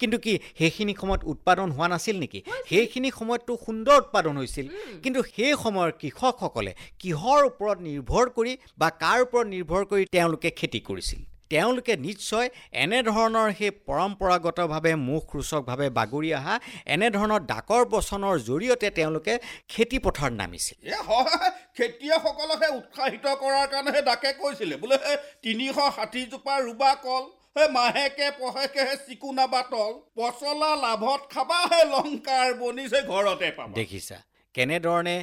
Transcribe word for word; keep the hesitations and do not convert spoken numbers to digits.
কিন্তু কি সেইখিনি সময়ত উৎপাদন হোৱা নাছিল নেকি সেইখিনি সময়ততো সুন্দৰ উৎপাদন হৈছিল কিন্তু সেই সময়ৰ কৃষকসকলে কিহৰ ওপৰত নিৰ্ভৰ কৰি বা কাৰ ওপৰত নিৰ্ভৰ কৰি তেওঁলোকে খেতি কৰিছিল তেওঁলোকে নিশ্চয় এনে ধৰণৰ সেই পৰম্পৰাগতভাৱে মুখৰোচকভাৱে বাগৰি অহা এনে ধৰণৰ ডাকৰ বচনৰ জৰিয়তে তেওঁলোকে খেতি পথাৰত নামিছিল এ হয় খেতিয়কসকলকহে উৎসাহিত কৰাৰ কাৰণেহে ডাকে কৈছিলে বোলে তিনিশ ষাঠি জোপা ৰুবা কল হে মাহেকে পহেকেহে চিকুনা বাটল পচলা লাভত খাবাহে লংকাৰ বনিছে ঘৰতে পাবা দেখিছা কেনেধৰণে